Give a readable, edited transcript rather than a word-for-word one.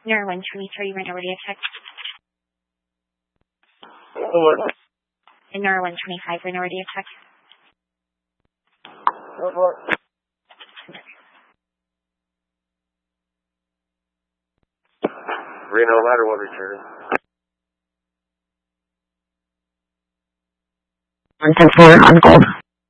Nora 123, Reno Radio Check. What? And Nora 125, Reno Radio Check. What? Reno ladder 1 return. 124 on gold.